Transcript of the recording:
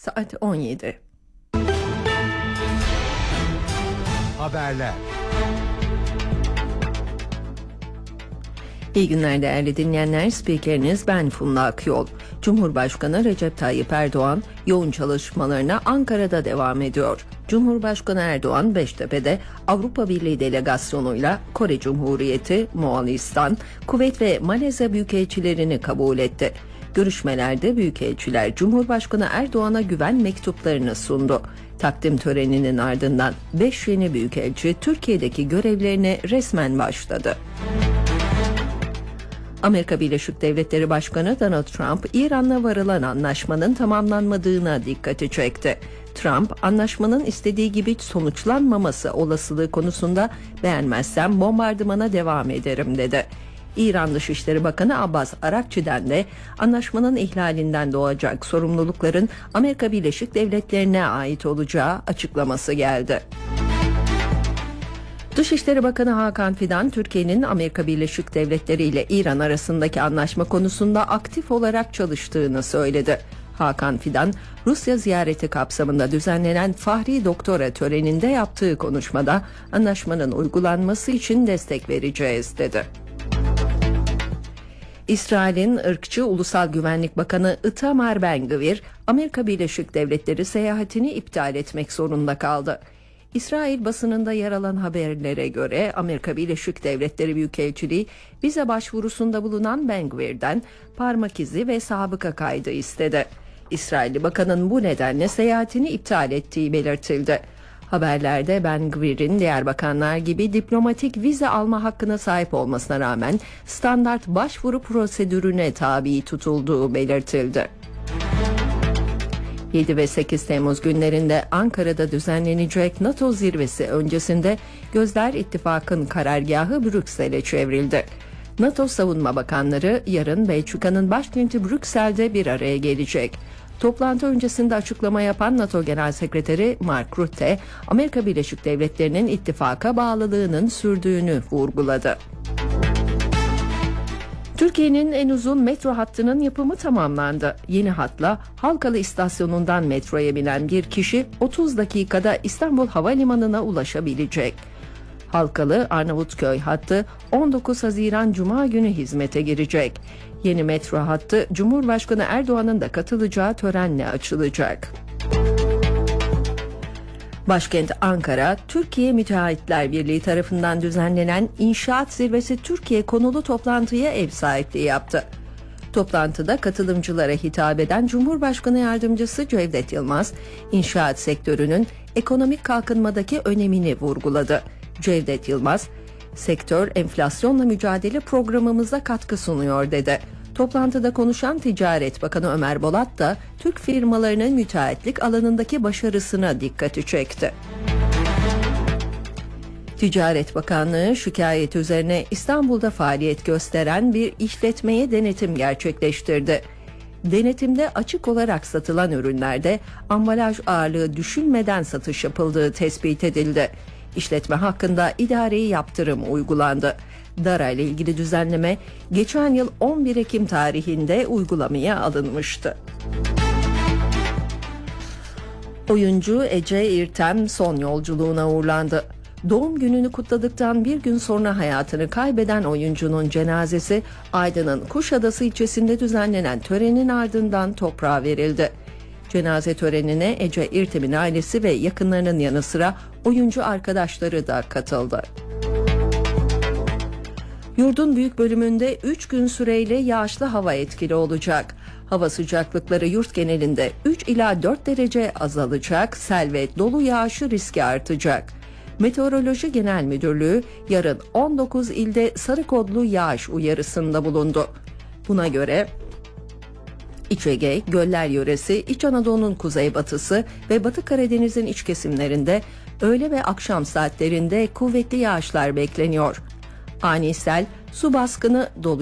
Saat 17. Haberler. İyi günler değerli dinleyenler. Spikeriniz ben Funda Akyol. Cumhurbaşkanı Recep Tayyip Erdoğan yoğun çalışmalarına Ankara'da devam ediyor. Cumhurbaşkanı Erdoğan Beştepe'de Avrupa Birliği delegasyonuyla Kore Cumhuriyeti, Moğolistan, Kuveyt ve Malezya büyükelçilerini kabul etti. Görüşmelerde büyükelçiler Cumhurbaşkanı Erdoğan'a güven mektuplarını sundu. Takdim töreninin ardından 5 yeni büyükelçi Türkiye'deki görevlerine resmen başladı. Amerika Birleşik Devletleri Başkanı Donald Trump, İran'la varılan anlaşmanın tamamlanmadığına dikkati çekti. Trump, anlaşmanın istediği gibi sonuçlanmaması olasılığı konusunda beğenmezsem bombardımana devam ederim dedi. İran Dışişleri Bakanı Abbas Arakçi'den de anlaşmanın ihlalinden doğacak sorumlulukların Amerika Birleşik Devletleri'ne ait olacağı açıklaması geldi. Dışişleri Bakanı Hakan Fidan, Türkiye'nin Amerika Birleşik Devletleri ile İran arasındaki anlaşma konusunda aktif olarak çalıştığını söyledi. Hakan Fidan, Rusya ziyareti kapsamında düzenlenen Fahri Doktora töreninde yaptığı konuşmada anlaşmanın uygulanması için destek vereceğiz dedi. İsrail'in ırkçı Ulusal Güvenlik Bakanı Itamar Ben-Gvir, Amerika Birleşik Devletleri seyahatini iptal etmek zorunda kaldı. İsrail basınında yer alan haberlere göre Amerika Birleşik Devletleri Büyükelçiliği vize başvurusunda bulunan Ben-Gvir'den parmak izi ve sabıka kaydı istedi. İsrailli bakanın bu nedenle seyahatini iptal ettiği belirtildi. Haberlerde Ben-Gvir'in diğer bakanlar gibi diplomatik vize alma hakkına sahip olmasına rağmen standart başvuru prosedürüne tabi tutulduğu belirtildi. 7 ve 8 Temmuz günlerinde Ankara'da düzenlenecek NATO zirvesi öncesinde gözler ittifakın karargahı Brüksel'e çevrildi. NATO Savunma Bakanları yarın Belçika'nın başkenti Brüksel'de bir araya gelecek. Toplantı öncesinde açıklama yapan NATO Genel Sekreteri Mark Rutte, Amerika Birleşik Devletleri'nin ittifaka bağlılığının sürdüğünü vurguladı. Türkiye'nin en uzun metro hattının yapımı tamamlandı. Yeni hatla Halkalı istasyonundan metroya binen bir kişi 30 dakikada İstanbul Havalimanı'na ulaşabilecek. Halkalı Arnavutköy hattı 19 Haziran Cuma günü hizmete girecek. Yeni metro hattı Cumhurbaşkanı Erdoğan'ın da katılacağı törenle açılacak. Başkent Ankara, Türkiye Müteahhitler Birliği tarafından düzenlenen İnşaat Zirvesi Türkiye konulu toplantıya ev sahipliği yaptı. Toplantıda katılımcılara hitap eden Cumhurbaşkanı Yardımcısı Cevdet Yılmaz, inşaat sektörünün ekonomik kalkınmadaki önemini vurguladı. Cevdet Yılmaz, sektör enflasyonla mücadele programımıza katkı sunuyor dedi. Toplantıda konuşan Ticaret Bakanı Ömer Bolat da Türk firmalarının müteahhitlik alanındaki başarısına dikkati çekti. Ticaret Bakanlığı şikayet üzerine İstanbul'da faaliyet gösteren bir işletmeye denetim gerçekleştirdi. Denetimde açık olarak satılan ürünlerde ambalaj ağırlığı düşünmeden satış yapıldığı tespit edildi. İşletme hakkında idari yaptırım uygulandı. DARA ile ilgili düzenleme geçen yıl 11 Ekim tarihinde uygulamaya alınmıştı. Oyuncu Ece İrtem son yolculuğuna uğurlandı. Doğum gününü kutladıktan bir gün sonra hayatını kaybeden oyuncunun cenazesi Aydın'ın Kuşadası ilçesinde düzenlenen törenin ardından toprağa verildi. Cenaze törenine Ece İrtem'in ailesi ve yakınlarının yanı sıra oyuncu arkadaşları da katıldı. Yurdun büyük bölümünde 3 gün süreyle yağışlı hava etkili olacak. Hava sıcaklıkları yurt genelinde 3 ila 4 derece azalacak, sel ve dolu yağışı riski artacak. Meteoroloji Genel Müdürlüğü yarın 19 ilde sarı kodlu yağış uyarısında bulundu. Buna göre İç Ege, Göller Yöresi, İç Anadolu'nun kuzeybatısı ve Batı Karadeniz'in iç kesimlerinde öğle ve akşam saatlerinde kuvvetli yağışlar bekleniyor. Ani sel, su baskını, dolu